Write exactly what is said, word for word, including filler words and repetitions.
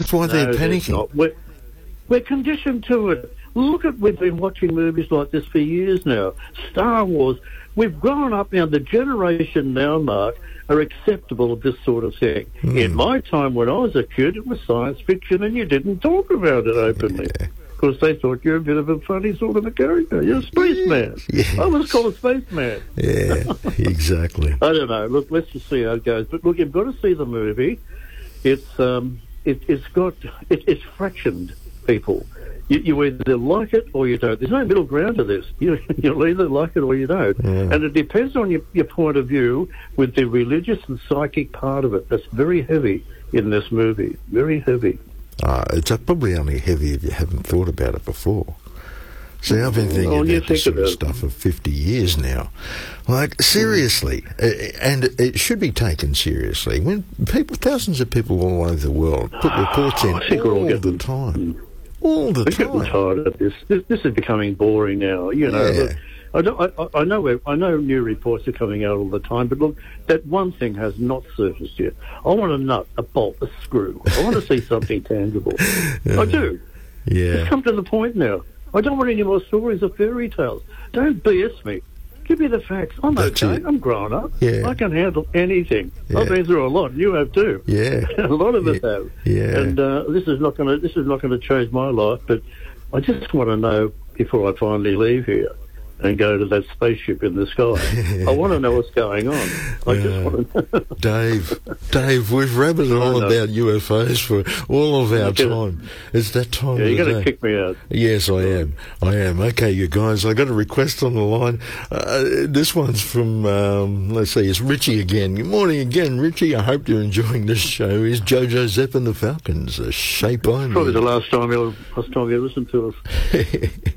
That's why No, they're there's panicking. not. We're, we're conditioned to it. Look at, we've been watching movies like this for years now. Star Wars. We've grown up now. The generation now, Mark, are acceptable of this sort of thing. Mm. In my time when I was a kid, it was science fiction and you didn't talk about it openly. Yeah. Because they thought you're a bit of a funny sort of a character. You're a spaceman. Yes. I was called a spaceman. Yeah, exactly. I don't know. Look, let's just see how it goes. But look, you've got to see the movie. It's um, it, it's got it, it's fractioned people. You, you either like it or you don't. There's no middle ground to this. You you'll either like it or you don't. Yeah. And it depends on your your point of view with the religious and psychic part of it. That's very heavy in this movie. Very heavy. Uh, it's uh, probably only heavy if you haven't thought about it before. See, I've been thinking Oh, you about this think sort of about it. stuff for fifty years now. Like, seriously, uh, and it should be taken seriously. When people, thousands of people all over the world put reports in I think we're all all the getting- time. All the We're getting time. tired of this. This, this is becoming boring now. You know, Yeah. look, I, don't, I, I know we're- I know new reports are coming out all the time, but look, that one thing has not surfaced yet. I want a nut, a bolt, a screw. I want to see something tangible. I do. It's Yeah. come to the point now. I don't want any more stories of fairy tales. Don't B S me. Give me the facts. I'm That's okay. it. I'm grown up. Yeah. I can handle anything. Yeah. I've been through a lot. You have too. Yeah. A lot of us Yeah. have. Yeah. And uh, this is not going to this is not going to change my life. But I just want to know before I finally leave here and go to that spaceship in the sky. I want to know what's going on. I Yeah. just want to know. Dave, Dave, we've rabbited I on know. about U F Os for all of our Look at it. time. It's that time Yeah, of you're the going day. to kick me out. Yes, I am. I am. Okay, you guys, I got a request on the line. Uh, this one's from, um, let's see, it's Richie again. Good morning again, Richie. I hope you're enjoying this show. Is Jojo Zepp and the Falcons, a shape only. Probably the last time you last time you listened to us.